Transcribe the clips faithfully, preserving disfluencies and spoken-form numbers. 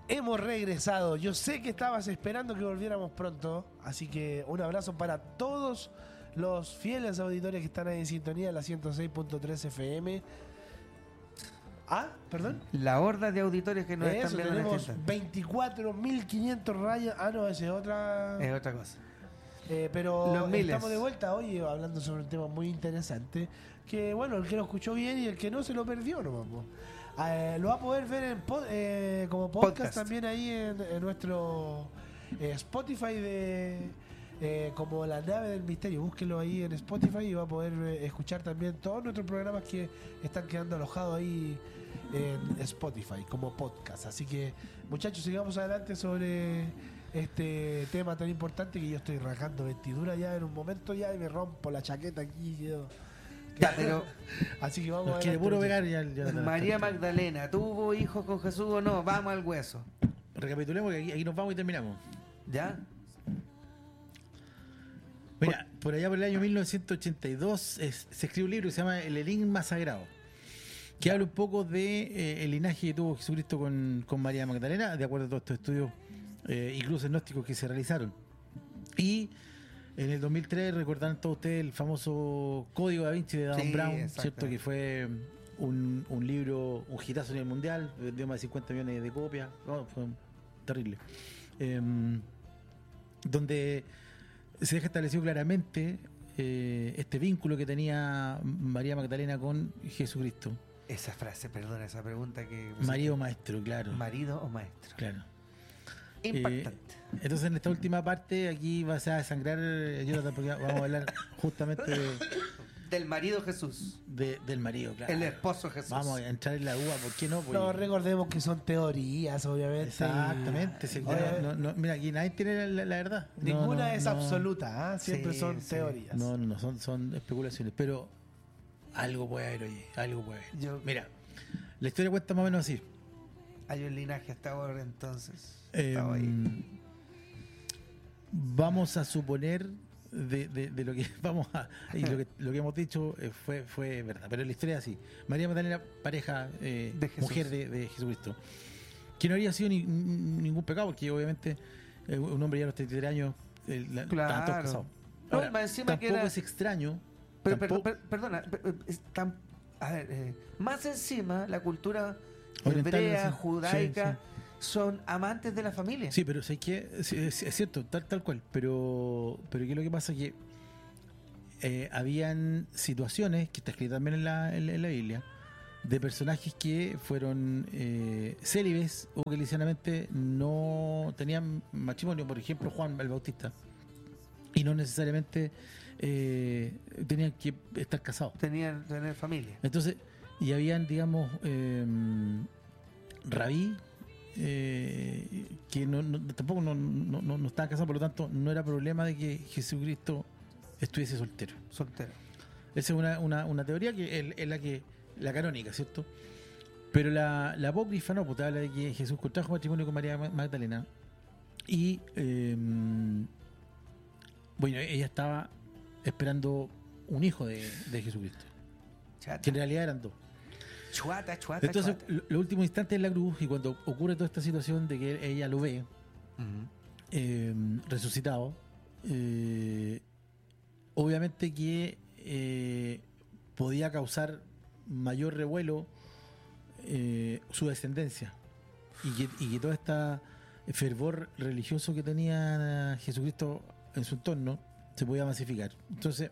Hemos regresado. Yo sé que estabas esperando que volviéramos pronto, así que un abrazo para todos los fieles auditores que están ahí en sintonía de la ciento seis punto tres F M. Ah, perdón. La horda de auditores que nos Eso, están viendo en tenemos este instante. veinticuatro mil quinientos rayas. Ah, no, esa es otra. Es otra cosa. Eh, pero Los miles. estamos de vuelta hoy hablando sobre un tema muy interesante. Que bueno, el que lo escuchó bien y el que no se lo perdió nomás. po. Eh, lo va a poder ver en pod- eh, como podcast, Podcast. también ahí en, en nuestro eh, Spotify de eh, como La Nave del Misterio. Búsquelo ahí en Spotify y va a poder eh, escuchar también todos nuestros programas que están quedando alojados ahí en Spotify como podcast. Así que muchachos, sigamos adelante sobre este tema tan importante que yo estoy rajando vestidura ya en un momento ya y me rompo la chaqueta aquí. Yo. Ya, pero Así que vamos Nos a quiere ver. puro pegar ya, ya- María Magdalena, ¿tuvo hijos con Jesús o no? Vamos al hueso. Recapitulemos que aquí, aquí nos vamos y terminamos. ¿Ya? Mira, por allá por el año mil novecientos ochenta y dos es- se escribe un libro que se llama El Enigma Sagrado, que habla un poco de eh, el linaje que tuvo Jesucristo con, con María Magdalena, de acuerdo a todos estos estudios eh, y cruces gnósticos que se realizaron. Y en el dos mil tres recordarán todos ustedes el famoso Código Da Vinci de Dan Sí, Brown, exacto. ¿cierto? Que fue un, un libro, un hitazo a nivel mundial, vendió más de cincuenta millones de copias, no, fue terrible. Em, donde se deja establecido claramente eh, este vínculo que tenía María Magdalena con Jesucristo. Esa frase, perdona, esa pregunta que... Marido o maestro, claro. ¿Marido o maestro? Claro. Impactante. Eh, entonces en esta última parte aquí vas a desangrar, eh, Jonathan, porque vamos a hablar justamente de, Del marido Jesús. de- del marido, claro. El esposo Jesús. Vamos a entrar en la uva, ¿por qué no? Pues, No, recordemos que son teorías, obviamente. exactamente. si aquí Oye, no, no- mira, aquí nadie tiene la, la verdad. No, Ninguna no, es no. absoluta, ¿ah? Siempre Sí, son sí. teorías. No, no, no, son, son especulaciones, pero algo puede haber, oye, algo puede haber. Yo- Mira, la historia cuenta más o menos así. Hay un linaje hasta ahora, entonces. Eh, Estaba ahí. vamos a suponer de, de- de lo que vamos a y lo que, lo que hemos dicho eh, fue fue verdad, pero la historia es así. María Magdalena, pareja eh, De Jesús. mujer de, de Jesucristo, que no habría sido ni- ni- ningún pecado, porque obviamente eh, un hombre ya a los treinta y tres años eh, la- Claro. estaban todos casados. No, Ahora, más encima que tampoco era- es extraño. Pero, per- tampoco- per- perdona, per- es tan- a ver, eh, más encima la cultura Oriental, hebrea, sí. judaica, Sí, son amantes de la familia. Sí, pero sé que es, es- es cierto, tal tal cual, pero pero que lo que pasa es que eh, habían situaciones que está escrita también en la, en, la- en la Biblia de personajes que fueron eh, célibes o que ligeramente no tenían matrimonio, por ejemplo Juan el Bautista, y no necesariamente eh, tenían que estar casados. Tenían tener familia. Entonces, y habían, digamos, eh, rabí eh, que no, no- tampoco no, no, no, no estaban casados, por lo tanto, no era problema de que Jesucristo estuviese soltero. Soltero. Esa es una, una, una teoría que es, es la que la canónica, ¿cierto? Pero la, la apócrifa no, pues te habla de que Jesús contrajo matrimonio con María Ma- Magdalena y eh, bueno, ella estaba esperando un hijo de, de Jesucristo, Chata. que en realidad eran dos. Chuata, chuata, Entonces, chuata. lo- los últimos instantes en la cruz, y cuando ocurre toda esta situación de que ella lo ve Ujú. eh, resucitado, eh, obviamente que eh, podía causar mayor revuelo eh, su descendencia, y que, y que todo este fervor religioso que tenía Jesucristo en su entorno se podía masificar. Entonces,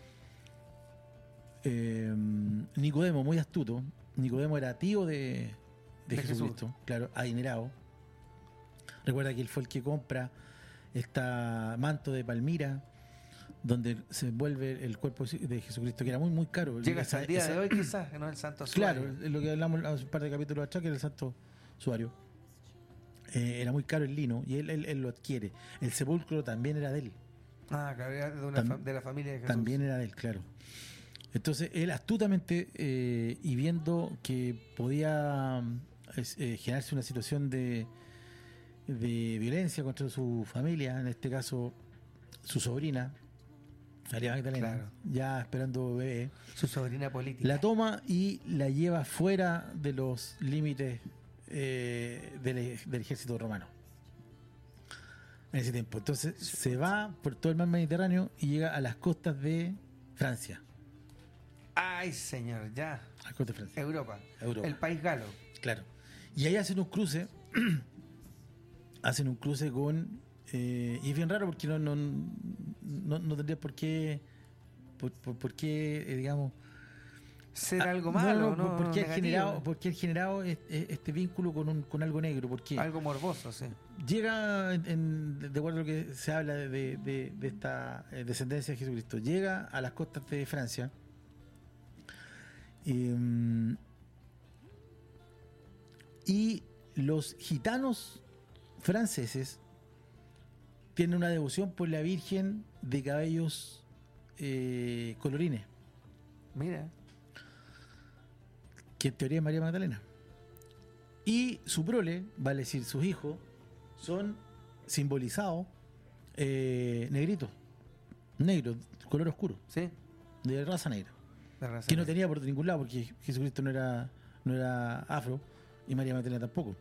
eh, Nicodemo, muy astuto, Nicodemo era tío de, de De Jesucristo, claro, adinerado. Recuerda que él fue el que compra esta manto de Palmira, donde se envuelve el cuerpo de Jesucristo, que era muy, muy caro. Llega Esa- hasta el día esa- de hoy, quizás, no el santo Claro, suario. es lo que hablamos hace un par de capítulos atrás, que era el santo suario. Eh, era muy caro el lino y él, él, él lo adquiere. El sepulcro también era de él. Ah, claro, era de, una Tam- fa- de la familia de Jesús. También era de él, claro. Entonces, él astutamente, eh, y viendo que podía mm, es- eh, generarse una situación de, de violencia contra su familia, en este caso su sobrina, María Magdalena, Claro. ya esperando bebé, Su sobrina política. la toma y la lleva fuera de los límites eh, del, del ejército romano en ese tiempo. Entonces se va por todo el mar Mediterráneo y llega a las costas de Francia. Ay, señor, ya. A las costas de Francia. Europa. Europa. El país galo. Claro. Y ahí hacen un cruce, hacen un cruce con, eh, y es bien raro porque no no, no, no tendría por qué, por, por, por qué, eh, digamos, Ser ah, algo no, malo, no, ¿no? porque ha negativo. generado, porque ha generado este, este vínculo con un, con algo negro, porque Algo morboso, sí. llega, en, en- de acuerdo a lo que se habla de, de- de- de esta eh, descendencia de Jesucristo, llega a las costas de Francia eh, y los gitanos franceses tienen una devoción por la Virgen de cabellos eh, colorines, Mira. que en teoría es María Magdalena. Y su prole, vale decir, sus hijos, son simbolizados eh, negritos, negros, color oscuro, Sí. de raza negra, De razón. que no tenía por ningún lado, porque Jesucristo no era, no era afro y María Magdalena tampoco.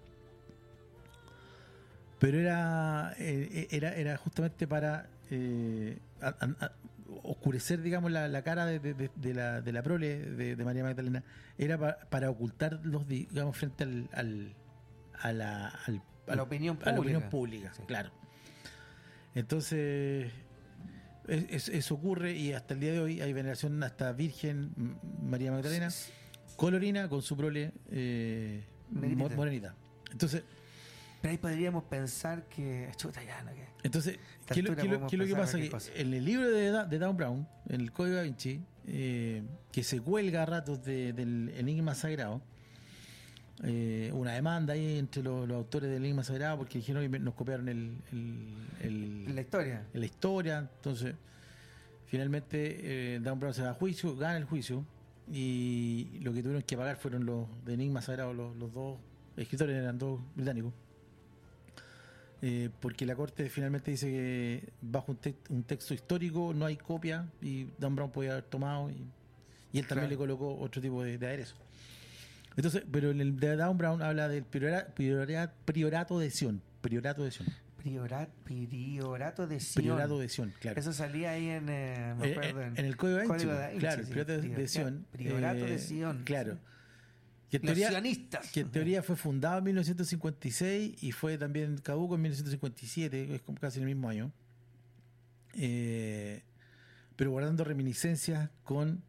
Pero era, eh, era, era justamente para eh, a- a- a- oscurecer, digamos, la, la cara de, de- de- de la, de la prole de, de María Magdalena. Era pa- para ocultarlos, digamos, frente al, al, a la, al- A la opinión a la opinión pública. pública, Sí. claro. Entonces, es- es- eso ocurre y hasta el día de hoy hay veneración hasta Virgen M- María Magdalena, colorina con su prole eh, Negrita. mo- morenita. Entonces, Pero ahí podríamos pensar que. Chuta, ya, ¿no? ¿Qué? entonces Esta ¿qué, es lo- altura qué es lo- podemos qué es lo que pensar pasa? cualquier Que cosa. en el libro de, Da- de Dan Brown, en el Código Da Vinci, eh, que se cuelga a ratos de- del Enigma Sagrado, eh, una demanda ahí entre los, los autores del Enigma Sagrado porque dijeron que nos copiaron el, el- el- La historia. en la historia. Entonces, finalmente, eh, Dan Brown se va a juicio, gana el juicio, y lo que tuvieron que pagar fueron los de Enigma Sagrado, los, los dos escritores, eran dos británicos. Eh, porque la corte finalmente dice que bajo un, te- un texto histórico no hay copia y Dan Brown podía haber tomado y, y él también Claro. le colocó otro tipo de, de aderezo. Entonces, pero en el de Dan Brown habla del priora- priora- priorato de Sion, priorato de Sion, Priorat, priorato de Sion. priorato de Sion, claro. Eso salía ahí en. eh, me Eh, acuerdo, en, en el Código Da Vinci, Código Da Vinci, claro, el sí. priorato de, de Prior- Sion. Priorato eh, de Sion. Claro. Sí. Que en Los teoría, sionistas. que en teoría fue fundado en mil novecientos cincuenta y seis y fue también caduco en mil novecientos cincuenta y siete, es como casi el mismo año. Eh, pero guardando reminiscencias con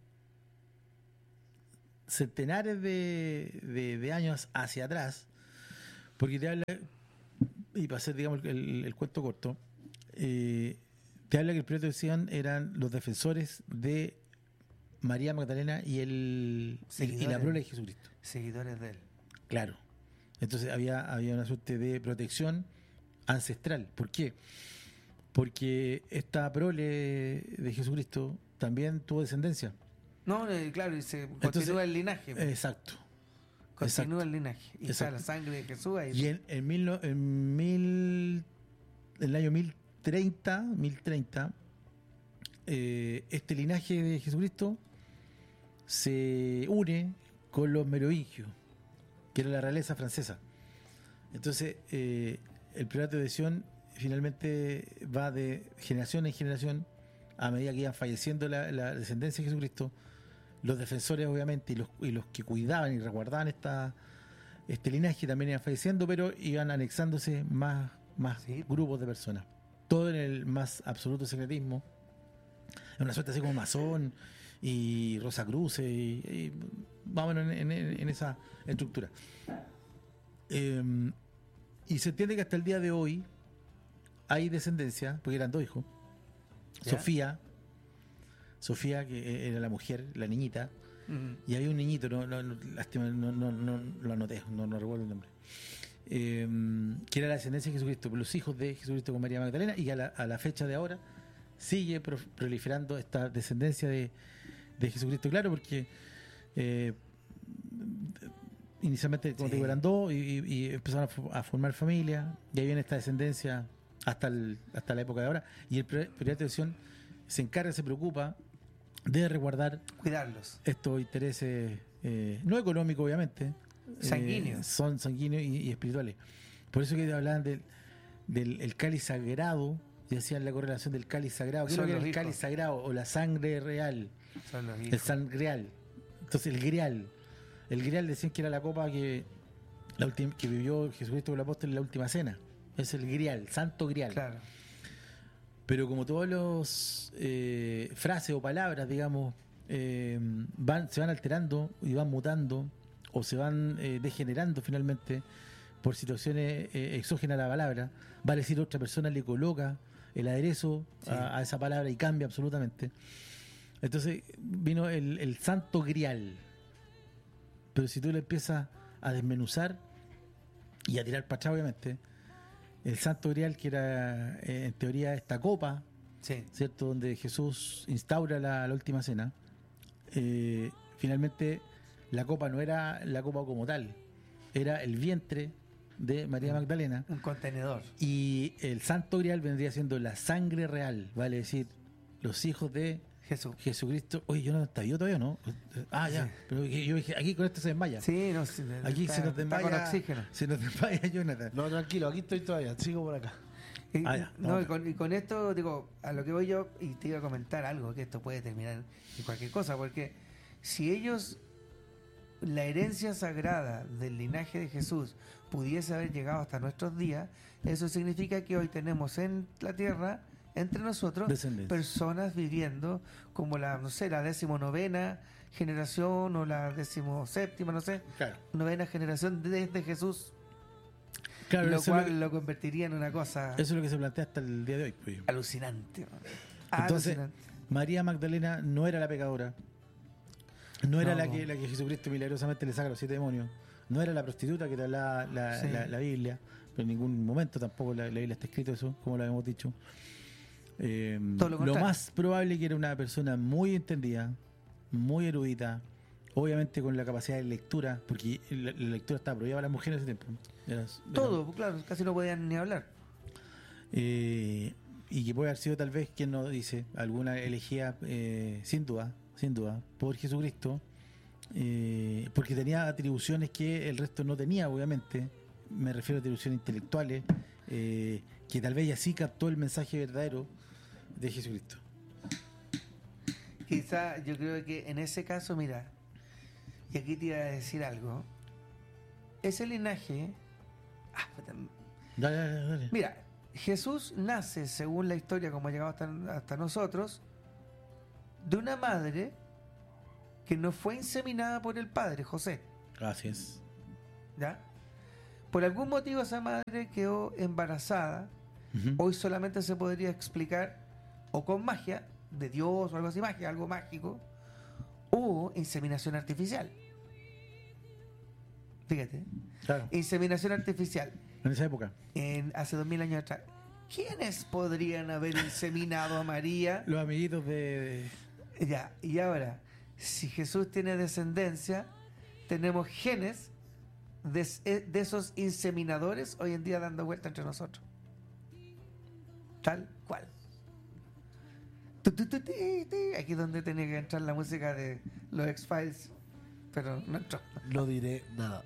centenares de, de- de años hacia atrás, porque te habla, y para hacer, digamos, el, el cuento corto, eh, te habla que el periodo de Sion eran los defensores de María Magdalena y el y, y la Seguidores. prole de Jesucristo. Seguidores de él. Claro. Entonces había, había una suerte de protección ancestral. ¿Por qué? Porque esta prole de Jesucristo también tuvo descendencia. No, eh, claro, y se Entonces, continúa el linaje. Exacto. continúa exacto. el linaje. Y está Exacto. la sangre de Jesús ahí. Y en, en, mil, no- en mil, en el año mil treinta, mil treinta, eh, este linaje de Jesucristo se une con los merovingios, que era la realeza francesa. Entonces, eh, el priorato de Sion finalmente va de generación en generación a medida que iban falleciendo la, la descendencia de Jesucristo. Los defensores, obviamente, y los, y los que cuidaban y resguardaban esta, este linaje también iban falleciendo, pero iban anexándose más, más Sí. grupos de personas. Todo en el más absoluto secretismo. Una suerte así como masón y Rosacruces y, y más o menos en, en- en esa estructura. Eh, y se entiende que hasta el día de hoy hay descendencia, porque eran dos hijos. ¿Ya? Sofía, Sofía, que era la mujer, la niñita, Mm. y había un niñito, no, no, no, lástima, no, no, no lo anoté, no, no recuerdo el nombre, eh, que era la descendencia de Jesucristo, los hijos de Jesucristo con María Magdalena, y a la, a la fecha de ahora sigue pro- proliferando esta descendencia de, de Jesucristo, claro, porque eh, inicialmente, como Sí. te digo, eran dos y, y- y empezaron a, fo- a formar familia, y ahí viene esta descendencia hasta, el, hasta la época de ahora, y el Priorato de Atención se encarga, se preocupa de resguardar Cuidarlos. estos intereses, eh, no económicos obviamente, eh, Sanguíneos. son sanguíneos y, y espirituales. Por eso que hablaban del, del el cáliz sagrado, y hacían la correlación del cáliz sagrado. ¿Qué es lo Son que era los el hijos. cáliz sagrado? O la sangre real, Son los el hijos. sangreal. Entonces el grial. El grial decían que era la copa que, la última, que vivió Jesucristo con el apóstol en la última cena. Es el grial, santo grial. Claro. Pero como todos los eh, frases o palabras, digamos, eh, van, se van alterando y van mutando o se van eh, degenerando finalmente por situaciones eh, exógenas a la palabra, vale decir otra persona le coloca el aderezo Sí. a, a esa palabra y cambia absolutamente. Entonces vino el, el santo grial. Pero si tú le empiezas a desmenuzar y a tirar para atrás, obviamente, el santo grial, que era eh, en teoría esta copa, Sí. ¿cierto? Donde Jesús instaura la, la última cena, eh, finalmente la copa no era la copa como tal, era el vientre de María Magdalena, Un contenedor. y el santo grial vendría siendo la sangre real, vale decir, los hijos de Jesús. Jesucristo. Oye, yo no está vivo todavía, ¿no? Ah, ya, Sí. pero yo dije, aquí con esto se desmaya. Sí, no, sí, Aquí está, se nos está desmaya, con oxígeno. se nos desmaya Jonathan. No, tranquilo, aquí estoy todavía, sigo por acá. Y, Ah, ya, no, vamos. y, con, y con esto, digo, a lo que voy yo, y te iba a comentar algo, que esto puede terminar en cualquier cosa, porque si ellos, la herencia sagrada del linaje de Jesús pudiese haber llegado hasta nuestros días, eso significa que hoy tenemos en la tierra, entre nosotros, Descendencia. personas viviendo como la, no sé, la decimonovena generación o la decimoséptima, no sé, Claro, novena generación desde Jesús, claro, lo eso, cual es lo, lo convertiría en una cosa eso es lo que se plantea hasta el día de hoy. Pues. alucinante. man. Entonces, Alucinante. María Magdalena no era la pecadora, no era No, la no. que la que Jesucristo milagrosamente le saca los siete demonios, no era la prostituta que te hablaba la, Sí. la, la Biblia, pero en ningún momento tampoco la, la Biblia está escrito eso, como lo habíamos dicho. Eh, Todo lo lo contrario. más probable que era una persona muy entendida, muy erudita, obviamente con la capacidad de lectura, porque la, la lectura estaba prohibida para las mujeres en ese tiempo. Era- era- Todo, claro, casi no podían ni hablar. Eh, y que puede haber sido tal vez, quien nos dice, alguna elegía, eh, sin duda, sin duda, por Jesucristo, eh, porque tenía atribuciones que el resto no tenía, obviamente. Me refiero a atribuciones intelectuales, eh, que tal vez ella sí captó el mensaje verdadero de Jesucristo. Quizá yo creo que en ese caso, mira, y aquí te iba a decir algo, ese linaje, ah, puta, Dale, dale, dale. mira, Jesús nace, según la historia como ha llegado hasta, hasta nosotros, de una madre que no fue inseminada por el padre, José, Gracias. ¿ya? Por algún motivo esa madre quedó embarazada. Ujú. Hoy solamente se podría explicar o con magia de Dios o algo así, magia, algo mágico, o inseminación artificial. Fíjate, Claro, inseminación artificial en esa época. en hace dos mil años atrás. ¿Quiénes podrían haber inseminado a María? Los amiguitos de... de- Ya, y ahora, si Jesús tiene descendencia, tenemos genes de, de esos inseminadores hoy en día dando vuelta entre nosotros. Tal cual. Tu, tu, tu, ti, ti. Aquí es donde tenía que entrar la música de los X-Files, pero no entró. No diré nada.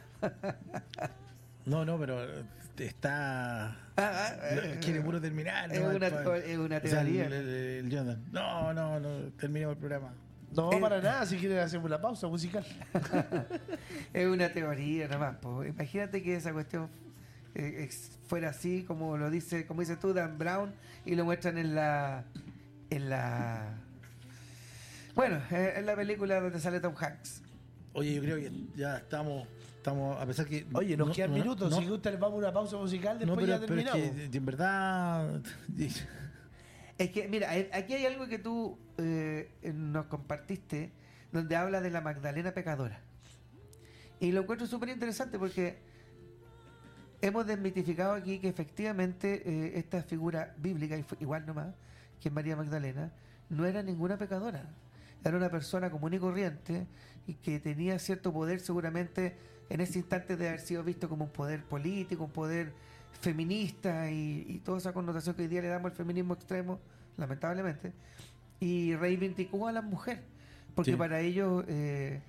No, no, pero está... Ah, ah, eh, Quiere puro terminar. es ¿no? una, El pa- es una o sea, teoría. el, el- el Jonathan. No, no, no, terminemos el programa. No, Eh, para nada, si quieren hacemos la pausa musical. Es una teoría nomás. Po. Imagínate que esa cuestión eh, ex- fuera así, como lo dice, como dices tú, Dan Brown, y lo muestran en la, en la, bueno, eh, en la película donde sale Tom Hanks. Oye, yo creo que ya estamos, estamos a pesar que... Oye, nos no- quedan no- minutos. no- Si gustan, vamos a una pausa musical. no, Después pero, ya pero es terminamos. que en verdad... Es que, mira, eh, aquí hay algo que tú eh, nos compartiste, donde habla de la Magdalena pecadora. Y lo encuentro súper interesante porque hemos desmitificado aquí que efectivamente eh, esta figura bíblica, y fue igual nomás que María Magdalena, no era ninguna pecadora. Era una persona común y corriente y que tenía cierto poder seguramente en ese instante de haber sido visto como un poder político, un poder feminista y, y toda esa connotación que hoy día le damos al feminismo extremo, lamentablemente, y reivindicó a la mujer, porque Sí. para ellos eh,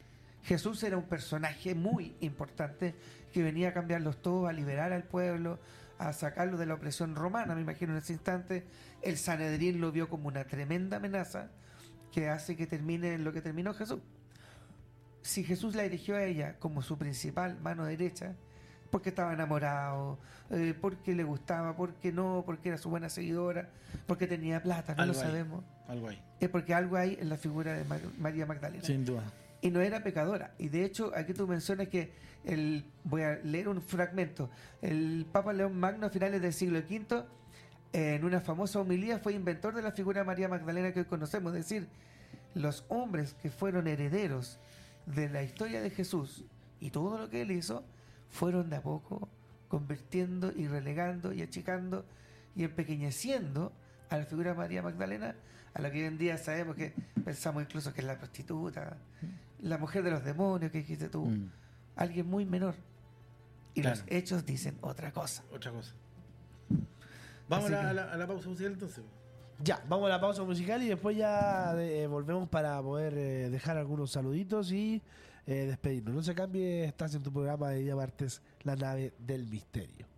Jesús era un personaje muy importante que venía a cambiarlos todos, a liberar al pueblo, a sacarlo de la opresión romana. Me imagino en ese instante el Sanedrín lo vio como una tremenda amenaza que hace que termine en lo que terminó Jesús. Si Jesús la eligió a ella como su principal mano derecha, porque estaba enamorado, eh, porque le gustaba, porque no, porque era su buena seguidora, porque tenía plata, no Algo lo hay, sabemos. Algo ahí. Es porque algo hay en la figura de Mar- María Magdalena. Sin duda. Y no era pecadora. Y de hecho, aquí tú mencionas que el, voy a leer un fragmento. El Papa León Magno a finales del siglo quinto, en una famosa homilía, fue inventor de la figura de María Magdalena que hoy conocemos. Es decir, los hombres que fueron herederos de la historia de Jesús y todo lo que él hizo, fueron de a poco convirtiendo y relegando y achicando y empequeñeciendo a la figura de María Magdalena, a la que hoy en día sabemos que pensamos incluso que es la prostituta, la mujer de los demonios que dijiste tú, Mm. alguien muy menor. Y Claro. los hechos dicen otra cosa. Otra cosa. Vamos Así a la, que- a la- a la pausa musical entonces. Ya, vamos a la pausa musical y después ya eh, volvemos para poder eh, dejar algunos saluditos y eh, despedirnos. No se cambie, estás en tu programa de día martes, La Nave del Misterio.